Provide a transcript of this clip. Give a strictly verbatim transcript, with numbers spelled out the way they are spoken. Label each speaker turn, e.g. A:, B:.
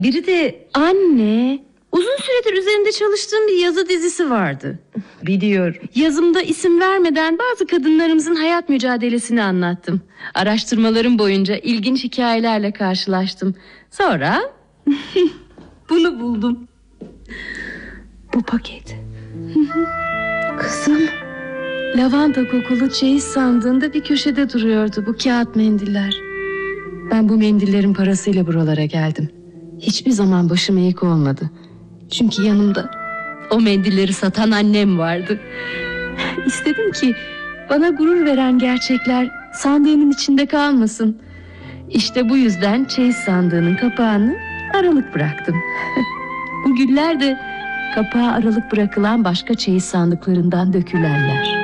A: Biri de anne. Uzun süredir üzerinde çalıştığım bir yazı dizisi vardı.
B: Biliyorum.
A: Yazımda isim vermeden bazı kadınlarımızın hayat mücadelesini anlattım. Araştırmalarım boyunca ilginç hikayelerle karşılaştım. Sonra bunu buldum.
B: Bu paket.
A: Kızım, lavanta kokulu çeyiz sandığında bir köşede duruyordu bu kağıt mendiller. Ben bu mendillerin parasıyla buralara geldim. Hiçbir zaman başım eğik olmadı. Çünkü yanımda o mendilleri satan annem vardı. İstedim ki bana gurur veren gerçekler sandığının içinde kalmasın. İşte bu yüzden çeyiz sandığının kapağını aralık bıraktım. Bu güller de kapağı aralık bırakılan başka çeyiz sandıklarından dökülenler.